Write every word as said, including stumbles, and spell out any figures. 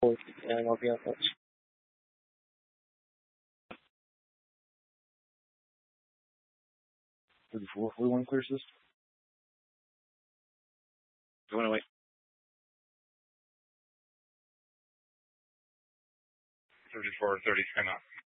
and I'll be on touch. thirty-four forty-one clear system. Going away. thirty-four thirty, time out.